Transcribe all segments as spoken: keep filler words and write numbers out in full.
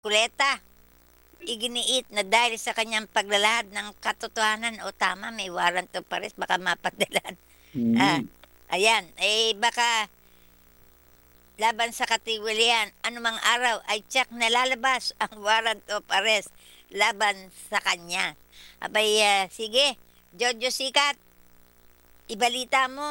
Marcoleta, iginiit na dahil sa kanyang paglalahad ng katotohanan o tama may warrant of arrest baka mapadalan. Ah, Hmm. ayan, eh baka laban sa katiwalian, anumang araw ay tiyak na lalabas ang warrant of arrest laban sa kanya. Abay, ah, sige, Jojo Sikat, ibalita mo.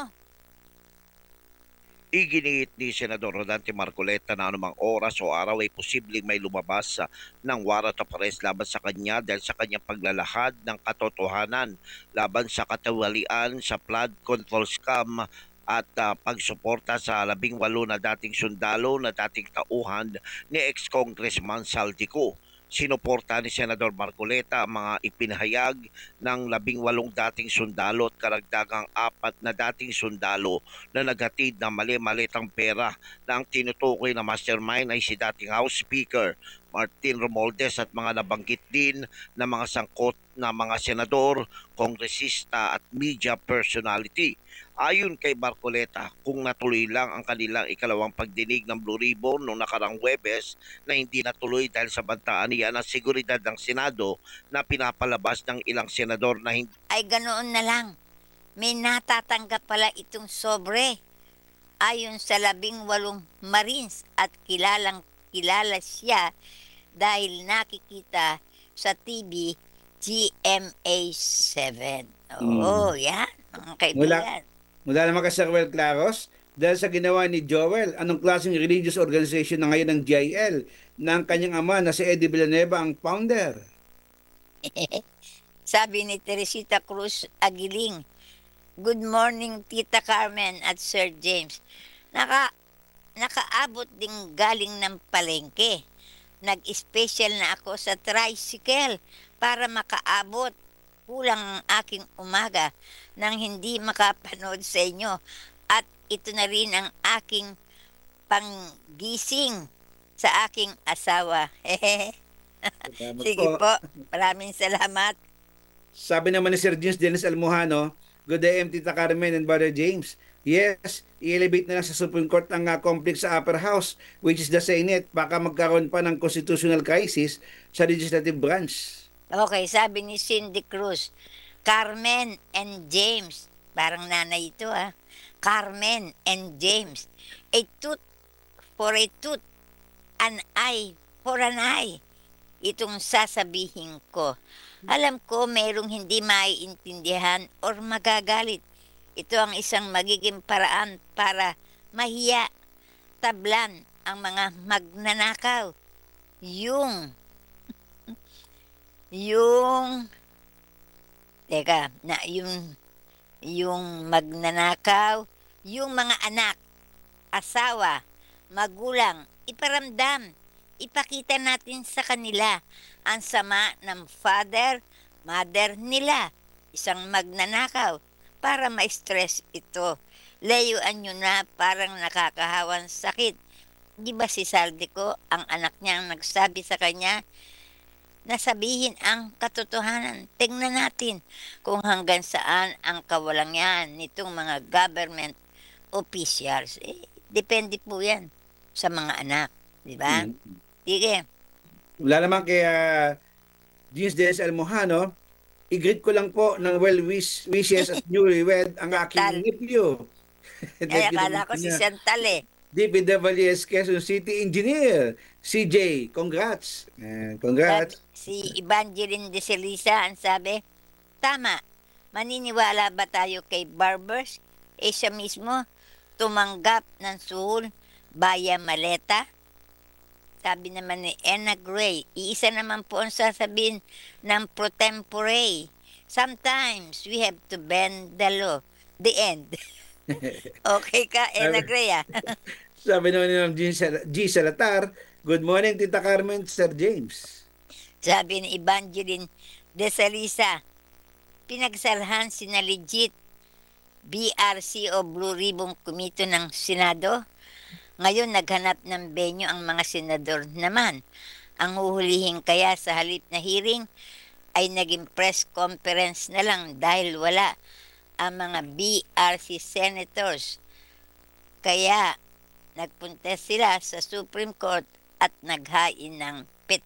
Iginiit ni Senador Rodante Marcoleta na anumang oras o araw ay posibleng may lumabas sa ng warrant of arrest laban sa kanya dahil sa kanyang paglalahad ng katotohanan laban sa katawalian sa flood control scam at ah, pagsuporta sa labing walo na dating sundalo na dating tauhan ni ex-congressman Saldico. Sinuporta ni Senador Marcoleta ang mga ipinahayag ng labing walong dating sundalo at karagdagang apat na dating sundalo na naghatid ng mali-malitang pera na ang tinutukoy na mastermind ay si dating House Speaker Martin Romualdez at mga nabanggit din na mga sangkot na mga senador, kongresista at media personality. Ayon kay Marcoleta, kung natuloy lang ang kanilang ikalawang pagdinig ng Blue Ribbon noong nakarang Webes na hindi natuloy dahil sa bantaan niya ng seguridad ng Senado na pinapalabas ng ilang senador na hindi Ay ganoon na lang. May natatanggap pala itong sobre. Ayon sa labing walong Marines at kilalang kilala siya dahil nakikita sa T V G M A seven. Oo, Hmm. yan, mga Mula, kaibigan. mula naman kay Sir Joel Claros, dahil sa ginawa ni Joel, anong klaseng religious organization na ngayon ng G I L na ang kanyang ama na si Eddie Villanueva ang founder? Sabi ni Teresita Cruz Aguiling, Good morning, Tita Carmen at Sir James. Naka, nakaabot din galing ng palengke. Nag-special na ako sa tricycle para makaabot. Kulang ang aking umaga nang hindi makapanood sa inyo. At ito na rin ang aking panggising sa aking asawa. Salamat Sige po. po, maraming salamat. Sabi naman ni Sir James Dennis Almohano, Good day, M. Tita Carmen and Brother James. Yes, i-elevate na lang sa Supreme Court ang uh, complex sa Upper House, which is the Senate. Baka magkaroon pa ng constitutional crisis sa legislative branch. Okay, sabi ni Cindy Cruz, Carmen and James. Parang nanay ito ah. Carmen and James. A tooth for a tooth. An eye for an eye. Itong sasabihin ko. Alam ko mayroong hindi maiintindihan or magagalit. Ito ang isang magiging paraan para mahiya, tablan ang mga magnanakaw. Yung, yung, teka, na yung, yung magnanakaw, yung mga anak, asawa, magulang, iparamdam, ipakita natin sa kanila ang sama ng father, mother nila, isang magnanakaw, para ma-stress ito. Layuan nyo na parang nakakahawang sakit. Di ba si Saldico, ang anak niya ang nagsabi sa kanya na sabihin ang katotohanan. Tingnan natin kung hanggang saan ang kawalangan nitong mga government officials. Eh, depende po yan sa mga anak. Di ba? Hmm. Sige. Wala naman kay uh, James Dennis Almohano, i-greet ko lang po ng well wish, wishes at newlywed ang Chantal. aking nephew. Ay, Nephew naman akala ko po si niya. Chantal eh. D P W S Quezon City Engineer, C J. Congrats. Eh, Sabi, congrats. si Evangeline de Celisa ang sabi, tama, maniniwala ba tayo kay Barbers? Eh siya mismo, tumanggap ng suhol baya maleta? Sabi naman ni Enna Gray, iisa naman po ang sasabihin ng pro tempore. Sometimes we have to bend the law. The end. Okay ka, Enna Sabi, Gray ah. sabi naman ni Ma'am G. Sal- G. Salatar, Good morning, Tita Carmen, Sir James. Sabi ni Evangeline de Celisa, pinagsalhan si na legit B R C o Blue Ribbon Committee ng Senado. Ngayon naghanap ng venue ang mga senador naman. Ang huhulihin kaya sa halip na hearing ay naging press conference na lang dahil wala ang mga B R C senators. Kaya nagpunta sila sa Supreme Court at naghain ng